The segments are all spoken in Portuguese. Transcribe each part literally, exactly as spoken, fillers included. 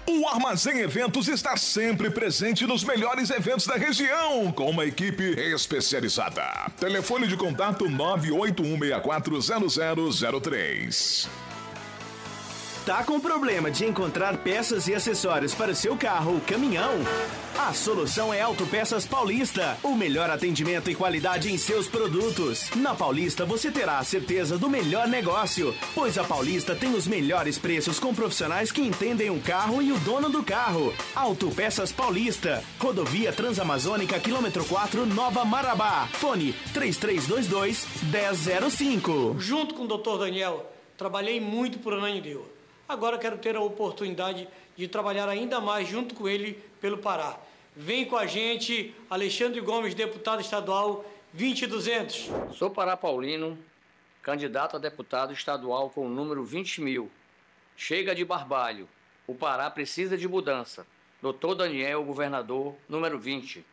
O Armazém Eventos está sempre presente nos melhores eventos da região, com uma equipe especializada. Telefone de contato nove oito um seis quatro zero zero zero três. Tá com problema de encontrar peças e acessórios para o seu carro ou caminhão? A solução é Autopeças Paulista, o melhor atendimento e qualidade em seus produtos. Na Paulista você terá a certeza do melhor negócio, pois a Paulista tem os melhores preços com profissionais que entendem o carro e o dono do carro. Autopeças Paulista, Rodovia Transamazônica, quilômetro quatro, Nova Marabá. Fone três três dois dois, um zero zero cinco. Junto com o doutor Daniel, trabalhei muito por Ananindeua. Agora quero ter a oportunidade de trabalhar ainda mais junto com ele pelo Pará. Vem com a gente, Alexandre Gomes, deputado estadual, vinte e duzentos. Sou Pará Paulino, candidato a deputado estadual com o número vinte mil. Chega de barbalho. O Pará precisa de mudança. doutor Daniel, governador, número vinte.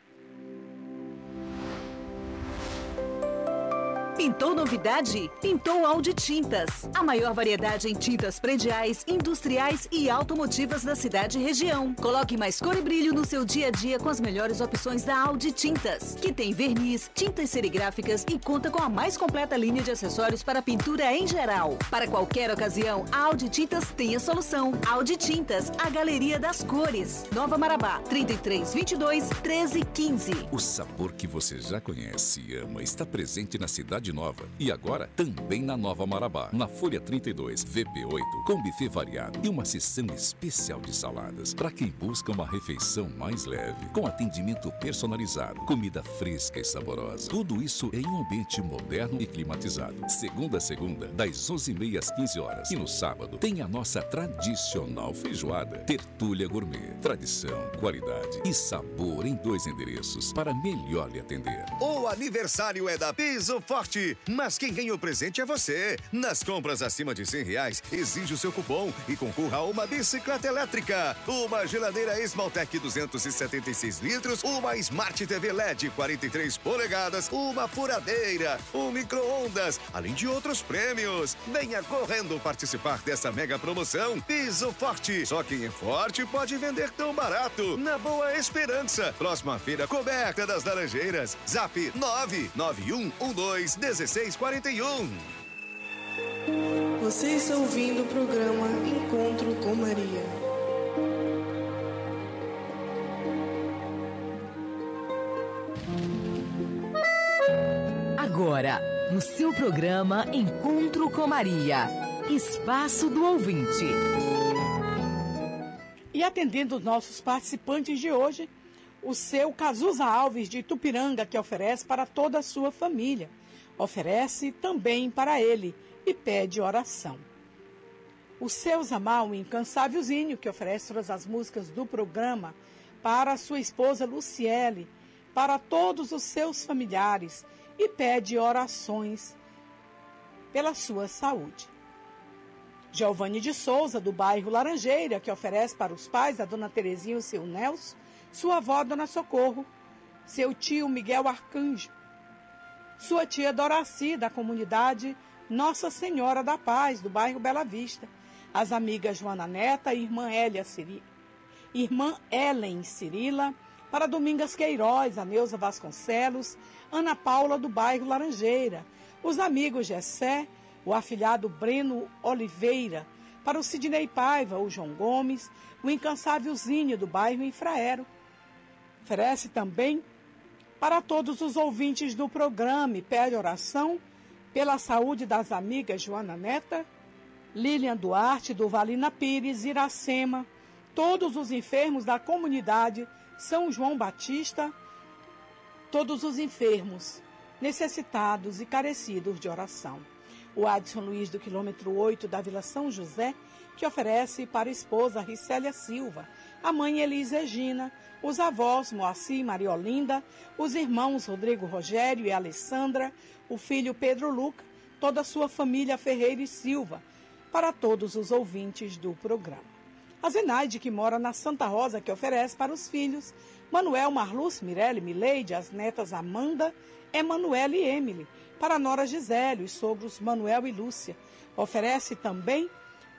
Pintou novidade? Pintou Audi Tintas. A maior variedade em tintas prediais, industriais e automotivas da cidade e região. Coloque mais cor e brilho no seu dia a dia com as melhores opções da Audi Tintas, que tem verniz, tintas serigráficas e conta com a mais completa linha de acessórios para pintura em geral. Para qualquer ocasião, a Audi Tintas tem a solução. Audi Tintas, a galeria das cores. Nova Marabá, trinta e três, vinte e dois, treze, quinze. O sabor que você já conhece e ama está presente na cidade Nova e agora também na Nova Marabá, na Folha trinta e dois, V P oito, com buffet variado e uma seção especial de saladas para quem busca uma refeição mais leve, com atendimento personalizado, comida fresca e saborosa. Tudo isso em um ambiente moderno e climatizado. Segunda a segunda, das onze e meia às quinze horas. E no sábado tem a nossa tradicional feijoada, Tertúlia Gourmet. Tradição, qualidade e sabor em dois endereços para melhor lhe atender. O aniversário é da Piso Forte, mas quem ganha o presente é você. Nas compras acima de cem reais, exige o seu cupom e concorra a uma bicicleta elétrica, uma geladeira Esmaltec duzentos e setenta e seis litros, uma Smart T V L E D quarenta e três polegadas, uma furadeira, um micro-ondas, além de outros prêmios. Venha correndo participar dessa mega promoção. Piso Forte, só quem é forte pode vender tão barato. Na Boa Esperança, próxima feira coberta das Laranjeiras. Zap nove nove um um dois um seis quatro um. Você está ouvindo o programa Encontro com Maria. Agora, no seu programa Encontro com Maria, Espaço do Ouvinte. E atendendo os nossos participantes de hoje, o seu Cazuza Alves de Itupiranga, que oferece para toda a sua família. Oferece também para ele e pede oração. O seu Zamar, o incansável Zinho, que oferece todas as músicas do programa para a sua esposa Luciele, para todos os seus familiares e pede orações pela sua saúde. Giovanni de Souza, do bairro Laranjeira, que oferece para os pais, a dona Terezinha e o seu Nelson, sua avó, dona Socorro, seu tio Miguel Arcanjo, sua tia Doraci, da comunidade Nossa Senhora da Paz, do bairro Bela Vista, as amigas Joana Neta e irmã, Hélia Ciri... irmã Ellen Cirila, para Domingas Queiroz, a Neuza Vasconcelos, Ana Paula, do bairro Laranjeira, os amigos Gessé, o afilhado Breno Oliveira, para o Sidney Paiva, o João Gomes, o incansável Zinho, do bairro Infraero. Oferece também para todos os ouvintes do programa e pede oração pela saúde das amigas Joana Neta, Lilian Duarte, do Valina Pires, Iracema, todos os enfermos da comunidade São João Batista, todos os enfermos necessitados e carecidos de oração. O Adson Luiz, do quilômetro oito da Vila São José, que oferece para a esposa Ricélia Silva, a mãe Elis Regina, os avós Moacir e Maria Olinda, os irmãos Rodrigo Rogério e Alessandra, o filho Pedro Luca, toda a sua família Ferreira e Silva, para todos os ouvintes do programa. A Zenaide, que mora na Santa Rosa, que oferece para os filhos Manuel, Marlúcio, Mirelle, Mileide, as netas Amanda, Emanuele e Emily, para a nora Gisele, os sogros Manuel e Lúcia. Oferece também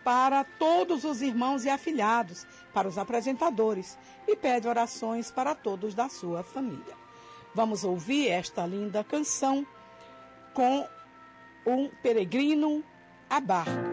para todos os irmãos e afilhados, para os apresentadores e pede orações para todos da sua família. Vamos ouvir esta linda canção com um peregrino à barca.